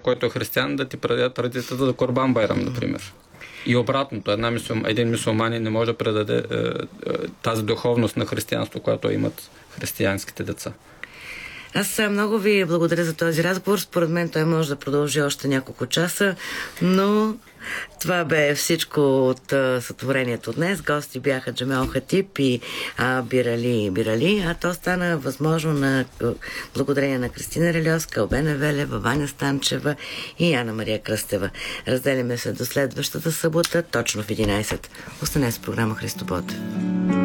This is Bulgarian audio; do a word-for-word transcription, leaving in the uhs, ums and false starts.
който е християн, да ти предаде традицията за Корбан Байрам, например. И обратното, една мисул, един мюсюлманин не може да предаде е, е, тази духовност на християнство, която имат християнските деца. Аз много ви благодаря за този разговор. Според мен той може да продължи още няколко часа, но това бе всичко от а, сътворението днес. Гости бяха Джамел Хатиб и а, Бирали Бирали, а то стана възможно на благодарение на Кристина Релиоска, Албена Велева, Ваня Станчева и Ана Мария Кръстева. Разделяме се до следващата събота, точно в единайсет. Остане с програма Христо Ботев.